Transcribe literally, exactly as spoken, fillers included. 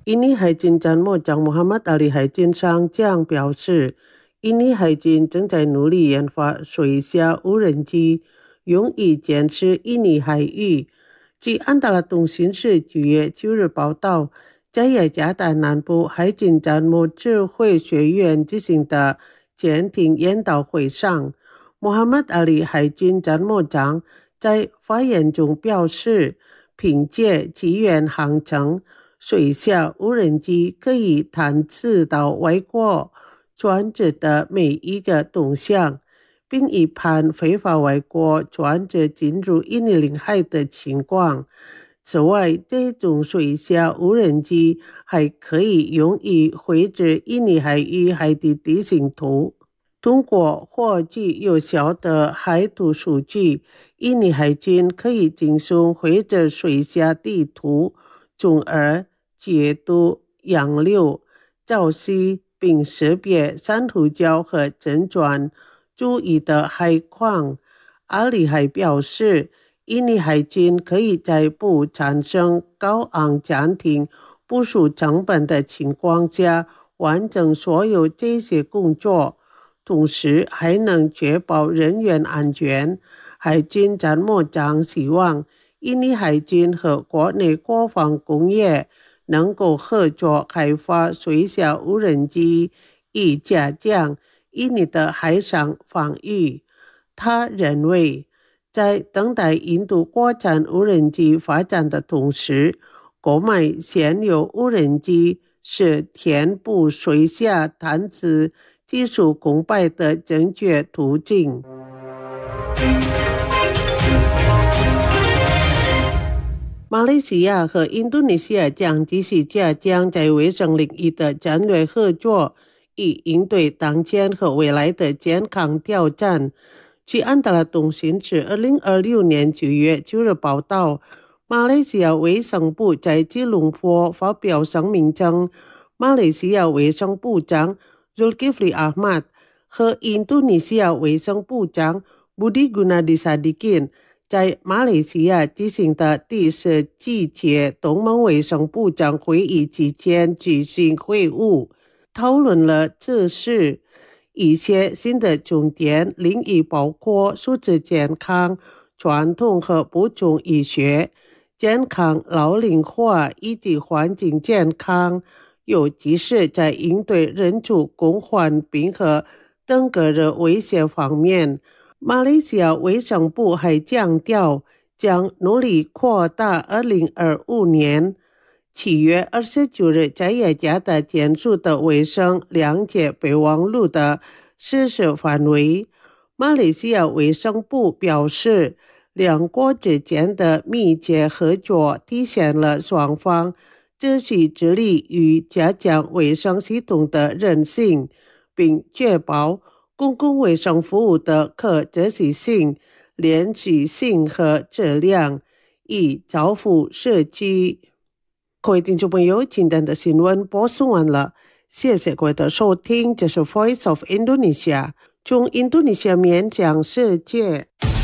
印尼海军参谋长穆罕默德·阿里海军上将表示，印尼海军正在努力研发水下无人机，用以监视印尼海域。据安达拉通讯社九月九日报道，在雅加达南部海军参谋指挥学院进行的潜艇研讨会上，穆罕默德·阿里海军参谋长在发言中表示，凭借极远航程，水下无人机可以探测到外国船只的每一个动向，并预判非法外国船只进入印尼领海的情况。此外，这种水下无人机还可以用于绘制印尼海域海底地形图。通过获取有效的海图数据，印尼海军可以精准绘制水下地图，从而解读洋流、潮汐，并识别珊瑚礁和正转注意的海况。阿里还表示，印尼海军可以在不产生高昂家庭部署成本的情况下完成所有这些工作，同时还能确保人员安全。海军参谋长希望印尼海军和国内国防工业能够合作开发水下无人机，以加强印尼的海上防御。他认为，在等待印度国产无人机发展的同时，购买现有无人机是填补水下探测技术空白的正确途径。马来西亚和印度尼西亚将继续加强在卫生领域的战略合作，以应对当前和未来的健康挑战。据安达拉通讯社二零二六年九月九日报道，马来西亚卫生部在吉隆坡发表声明称，马来西亚卫生部长 Zulkifli Ahmad 和印度尼西亚卫生部长 Budi Gunadisadikin 在马来西亚进行的第十几届东盟卫生部长会议期间举行会晤，讨论了这事。一些新的重点领域包括数字健康、传统和补充医学、健康老龄化以及环境健康，尤其是在应对人畜共患病和登革热威胁方面。马来西亚卫生部还强调，将努力扩大二零二五年七月二十九日在雅加达签署的卫生谅解备忘录的实施范围。马来西亚卫生部表示，两国之间的密切合作体现了双方继续致力于加强卫生系统的韧性，并确保公共卫生服务的可持续性、连续性和质量，以造福社区。各位听众朋友，今天的新闻播送完了，谢谢各位的收听，这是 Voice of Indonesia， 从印度尼西亚面向世界。